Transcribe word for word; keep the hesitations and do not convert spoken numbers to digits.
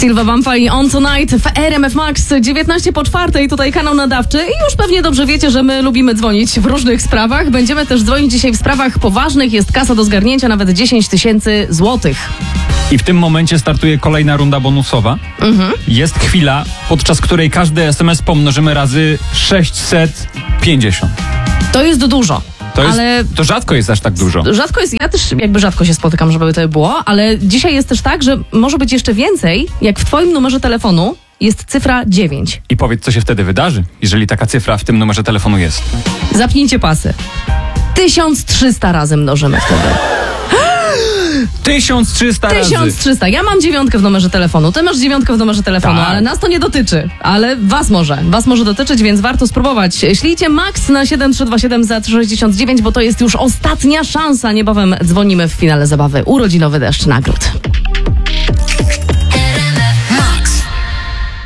Silva Bampa i On Tonight w R M F Max, dziewiętnaście po czwartej, tutaj kanał nadawczy i już pewnie dobrze wiecie, że my lubimy dzwonić w różnych sprawach. Będziemy też dzwonić dzisiaj w sprawach poważnych, jest kasa do zgarnięcia, nawet dziesięć tysięcy złotych. I w tym momencie startuje kolejna runda bonusowa. Mhm. Jest chwila, podczas której każdy S M S pomnożymy razy sześćset pięćdziesiąt. To jest dużo. To, jest, ale to rzadko jest aż tak dużo. Rzadko jest, ja też jakby rzadko się spotykam, żeby to było, ale dzisiaj jest też tak, że może być jeszcze więcej, jak w twoim numerze telefonu jest cyfra dziewięć. I powiedz, co się wtedy wydarzy, jeżeli taka cyfra w tym numerze telefonu jest. Zapnijcie pasy. tysiąc trzysta razy mnożymy wtedy. tysiąc trzysta razy. tysiąc trzysta. Ja mam dziewiątkę w numerze telefonu, ty masz dziewiątkę w numerze telefonu, Tak. ale nas to nie dotyczy. Ale was może. Was może dotyczyć, więc warto spróbować. Ślijcie Max na siedem trzy dwa siedem za trzysta sześćdziesiąt dziewięć, bo to jest już ostatnia szansa. Niebawem dzwonimy w finale zabawy Urodzinowy deszcz nagród.